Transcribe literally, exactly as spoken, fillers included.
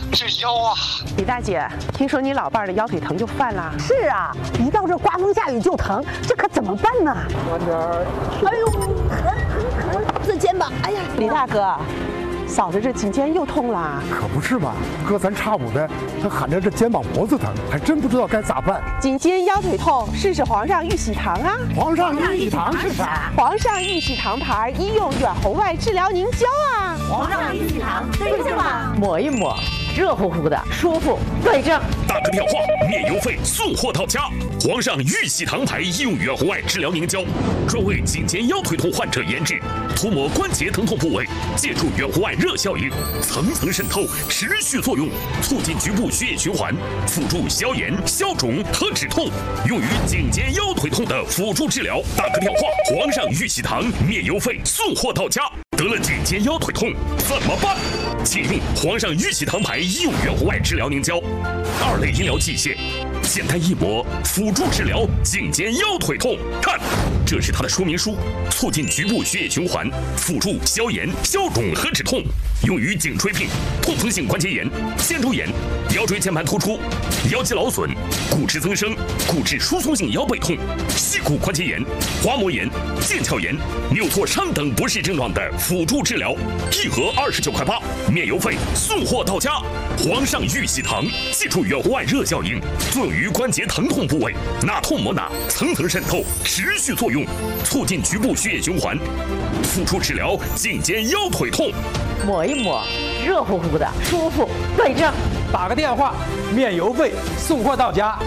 这腰啊！ 李大姐，听说你老伴儿的腰腿疼就犯了？ 是啊，一到这刮风下雨就疼，这可怎么办呢？ 慢点儿。 哎呦，疼疼疼！这肩膀，哎呀， 李大哥，嫂子这颈肩又痛了。 可不是嘛，隔三差五的，他喊着这肩膀脖子疼，还真不知道该咋办。 颈肩腰腿痛，试试皇上玉喜堂啊！ 皇上玉喜堂是啥？ 皇上玉喜堂牌医用远红外治疗凝胶啊！ 皇上玉喜堂对症吧？ 抹一抹，热乎乎的，舒服，对症。 打个电话，免邮费送货到家。皇上玉喜堂牌医用远红外治疗凝胶，专为颈肩腰腿痛患者研制，涂抹关节疼痛部位，借助远红外热效应，层层渗透，持续作用，促进局部血液循环，辅助消炎、消肿和止痛，用于颈肩腰腿痛的辅助治疗。打个电话，皇上玉喜堂免邮费送货到家。得了颈肩腰腿痛怎么办？请用皇上玉喜堂牌医用远红外治疗凝胶，二类医疗器械，简单一抹，辅助治疗颈肩腰腿痛。看，这是它的说明书，促进局部血液循环，辅助消炎、消肿和止痛，用于颈椎病、痛风性关节炎、肩周炎、腰椎间盘突出、腰肌劳损、骨质增生、骨质疏松性腰背痛、膝骨关节炎、滑膜炎、腱鞘炎、扭挫伤等不适症状的辅助治疗，一盒二十九块八，免邮费送货到家。皇上玉喜堂借助远红外热效应，作用于关节疼痛部位，哪痛抹哪，层层渗透，持续作用，促进局部血液循环，辅助治疗颈肩腰腿痛。 抹一抹，热乎乎的，舒服，对症。 打个电话，免邮费送货到家。